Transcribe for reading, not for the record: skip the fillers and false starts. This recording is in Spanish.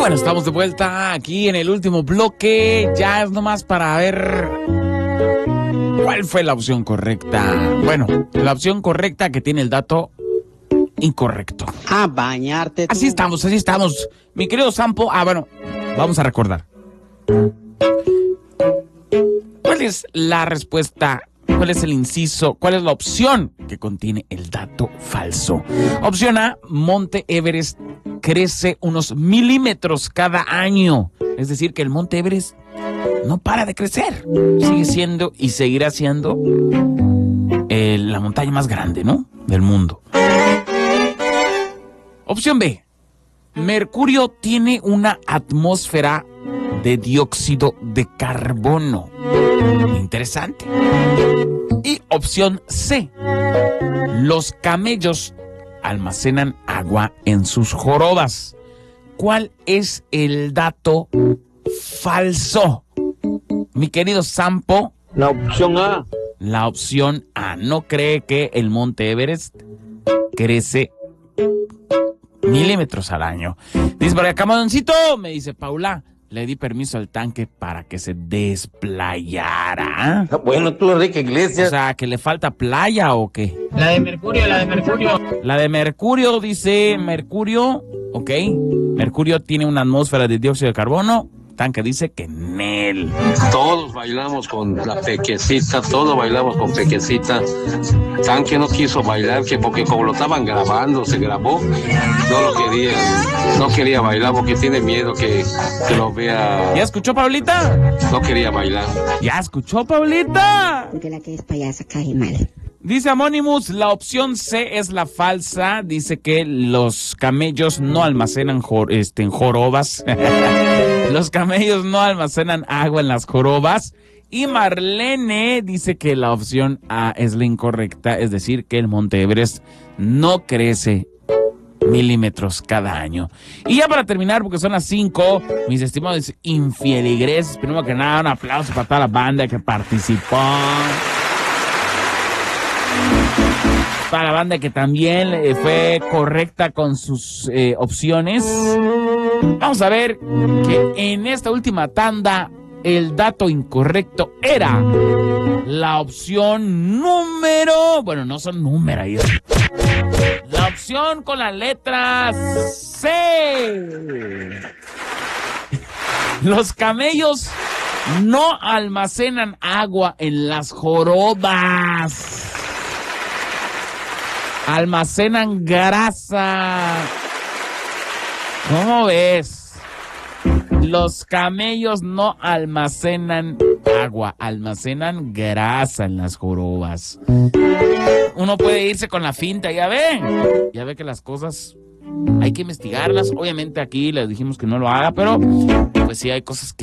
Bueno, estamos de vuelta aquí en el último bloque. Ya es nomás para ver cuál fue la opción correcta. Bueno, la opción correcta que tiene el dato incorrecto. A bañarte tú. Así estamos. Mi querido Sampo, bueno, vamos a recordar. ¿Cuál es la respuesta? ¿Cuál es el inciso? ¿Cuál es la opción que contiene el dato falso? Opción A, Monte Everest crece unos milímetros cada año. Es decir, que el Monte Everest no para de crecer. Sigue siendo y seguirá siendo la montaña más grande, ¿no?, del mundo. Opción B, Mercurio tiene una atmósfera de dióxido de carbono. Interesante. Y opción C, los camellos almacenan agua en sus jorobas. ¿Cuál es el dato falso? Mi querido Sampo. La opción A. La opción A. ¿No cree que el Monte Everest crece milímetros al año? Dice por acá, Camaroncito, me dice Paula, le di permiso al tanque para que se desplayara. Bueno, tú, Enrique Iglesias. O sea, ¿que le falta playa o qué? La de Mercurio. La de Mercurio, dice Mercurio, ok. Mercurio tiene una atmósfera de dióxido de carbono. Tanque dice que Nel. Todos bailamos con la Pequecita, todos bailamos con Pequecita. Tanque no quiso bailar, que porque como lo estaban grabando, se grabó, no quería bailar porque tiene miedo que lo vea. ¿Ya escuchó, Paulita? No quería bailar. ¿Ya escuchó, Paulita? Porque la que es payasa cae mal. Dice Anonymous, la opción C es la falsa. Dice que los camellos no almacenan en jorobas. Los camellos no almacenan agua en las jorobas. Y Marlene dice que la opción A es la incorrecta, es decir, que el Monte Everest no crece milímetros cada año. Y ya para terminar, porque son las 5, mis estimados infieligreses, primero que nada, un aplauso para toda la banda que participó. Para la banda que también fue correcta con sus opciones. Vamos a ver que en esta última tanda el dato incorrecto era la opción número... Bueno, no son números. La opción con la letra C. Los camellos no almacenan agua en las jorobas. Almacenan grasa. ¿Cómo ves? Los camellos no almacenan agua, almacenan grasa en las jorobas. Uno puede irse con la finta, ya ve que las cosas hay que investigarlas. Obviamente aquí les dijimos que no lo haga, pero pues sí hay cosas que